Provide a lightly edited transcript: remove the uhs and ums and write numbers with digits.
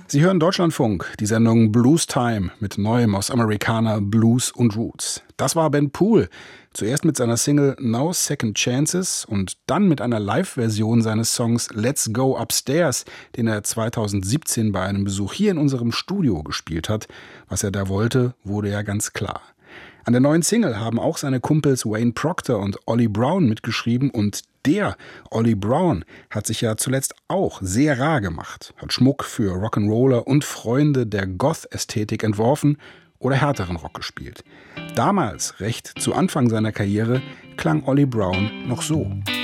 Sie hören Deutschlandfunk, die Sendung Blues Time mit Neuem aus Americana, Blues und Roots. Das war Ben Poole, zuerst mit seiner Single No Second Chances und dann mit einer Live-Version seines Songs Let's Go Upstairs, den er 2017 bei einem Besuch hier in unserem Studio gespielt hat. Was er da wollte, wurde ja ganz klar. An der neuen Single haben auch seine Kumpels Wayne Proctor und Ollie Brown mitgeschrieben und der Ollie Brown hat sich ja zuletzt auch sehr rar gemacht, hat Schmuck für Rock'n'Roller und Freunde der Goth-Ästhetik entworfen oder härteren Rock gespielt. Damals, recht zu Anfang seiner Karriere, klang Ollie Brown noch so.